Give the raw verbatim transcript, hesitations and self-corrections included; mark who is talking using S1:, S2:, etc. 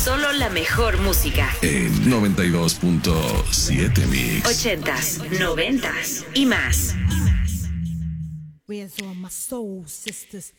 S1: Solo la mejor música.
S2: En noventa y dos punto siete Mix.
S1: Ochentas, noventas y más.
S3: Where's all my soul sisters?